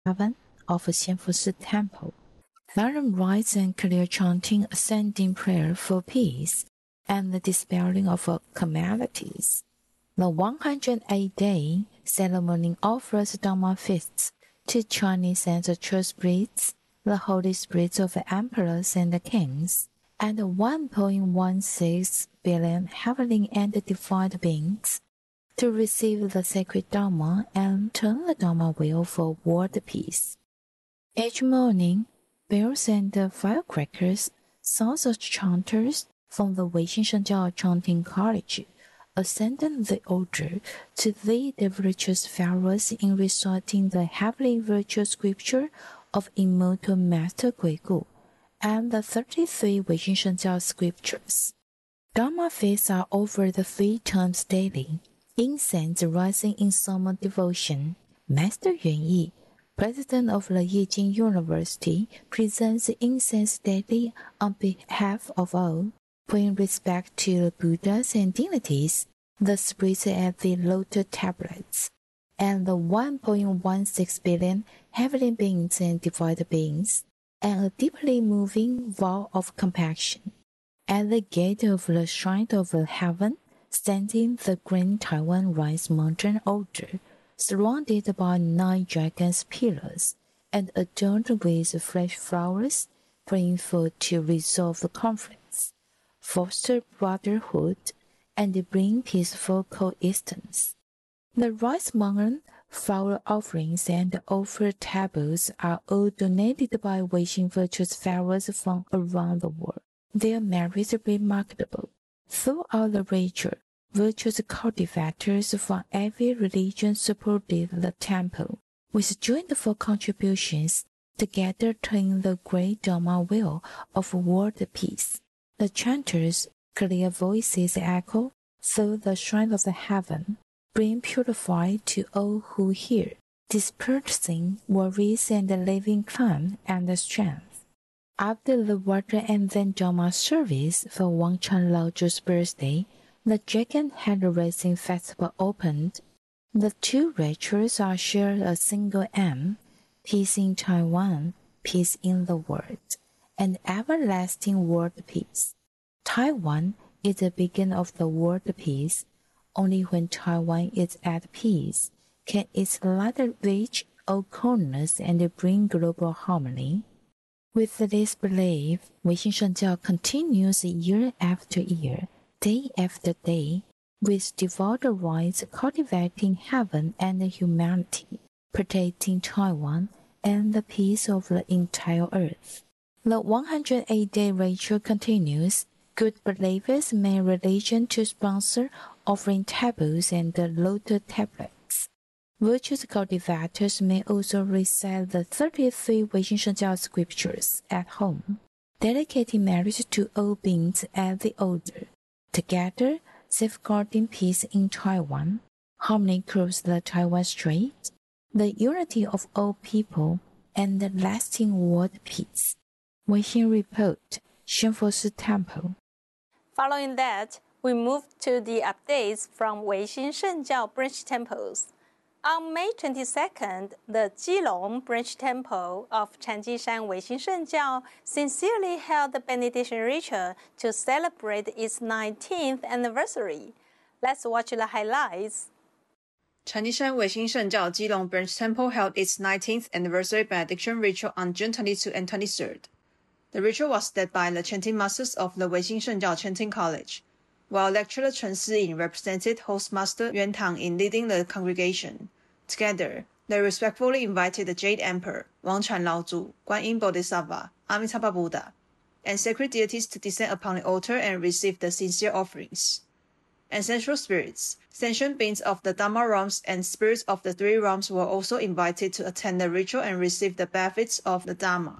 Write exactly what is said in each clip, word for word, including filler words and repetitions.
heaven of Xianfusi Temple. Solemn rites and clear chanting ascending prayer for peace and the dispelling of calamities. The one hundred eight day ceremony offers Dharma feasts to Chinese ancestral spirits, the holy spirits of emperors and kings, and one point one six billion heavenly and divine beings to receive the sacred Dharma and turn the Dharma wheel for world peace. Each morning, bells and firecrackers, sounds of chanters from the Weixin Shengjiao Chanting College ascended the altar to lead the virtuous pharaohs in reciting the heavenly virtue scripture of immortal Master Guigu and the thirty-three Weixin Shengjiao scriptures. Dharma feasts are offered three times daily, incense rising in solemn devotion. Master Yuan Yi, president of the Yijing University, presents incense daily on behalf of all, paying respect to the Buddhas and divinities, the spirits at the lotus tablets, and the one point one six billion heavenly beings and divine beings, and a deeply moving vow of compassion. At the gate of the shrine of heaven, standing the Grand Taiwan Rise Mountain altar, surrounded by nine giant pillars and adorned with fresh flowers, praying for to resolve the conflicts, foster brotherhood, and bring peaceful coexistence. The rice mountain, flower offerings, and offer tables are all donated by Weixin virtuous pharaohs from around the world. Their merits are remarkable. Throughout the ritual, virtuous cultivators from every religion supported the temple, with joyful contributions, together turning the great Dharma wheel of world peace. The chanters' clear voices echo through the shrine of the heaven, bring purify to all who hear, dispersing worries and living calm and strength. After the water and then Dharma service for Wang Chan Laozu's birthday, the Dragon Head Racing Festival opened. The two rituals are shared a single aim: peace in Taiwan, peace in the world, and everlasting world peace. Taiwan is the beginning of the world peace. Only when Taiwan is at peace can its light reach all corners and bring global harmony. With this belief, Weixin Shengjiao continues year after year, day after day, with devout rites cultivating heaven and humanity, protecting Taiwan and the peace of the entire earth. The one hundred eight day ritual continues. Good believers make religion to sponsor offering tables and lotus tablets. Virtuous cultivators may also recite the thirty-three Weixin Shengjiao scriptures at home, dedicating marriage to all beings at the altar, together safeguarding peace in Taiwan, harmony across the Taiwan Strait, the unity of all people, and the lasting world peace. Weixin Report, Xianfusi Temple. Following that, we move to the updates from Weixin Shengjiao branch temples. On May twenty-second, the Jilong branch temple of Chanjishan Weixin Shengjiao sincerely held the benediction ritual to celebrate its nineteenth anniversary. Let's watch the highlights. Chanjishan Weixin Shengjiao Jilong branch temple held its nineteenth anniversary benediction ritual on June twenty-second and twenty-third. The ritual was led by the chanting masters of the Weixin Shengjiao Chanting College, while lecturer Chen Siying represented host master Yuan Tang in leading the congregation. Together, they respectfully invited the Jade Emperor, Wang Chan Laozu, Guan Yin Bodhisattva, Amitabha Buddha, and sacred deities to descend upon the altar and receive the sincere offerings. Ancestral spirits, sentient beings of the Dharma realms, and spirits of the three realms were also invited to attend the ritual and receive the benefits of the Dharma.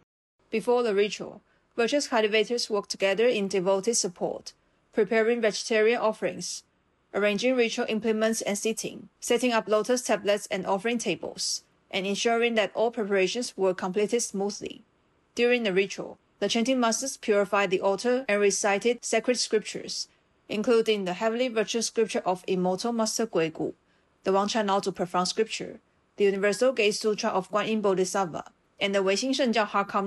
Before the ritual, virtuous cultivators worked together in devoted support, preparing vegetarian offerings, arranging ritual implements and seating, setting up lotus tablets and offering tables, and ensuring that all preparations were completed smoothly. During the ritual, the chanting masters purified the altar and recited sacred scriptures, including the heavenly virtue scripture of immortal Master Guigu, the Wang Chan Laozu profound scripture, the Universal Gate Sutra of Guanyin Bodhisattva, and the Weixin Shengjiao Hardcover